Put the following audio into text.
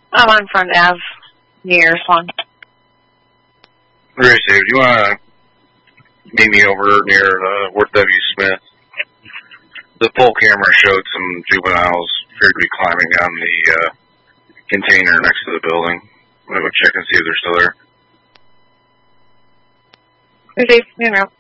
I'm on Front Ave, near Swan. Grace, do you want to meet me over near Worth W. Smith? The poll camera showed some juveniles appeared to be climbing down the container next to the building. I'm going to go check and see if they're still there. Okay, you know.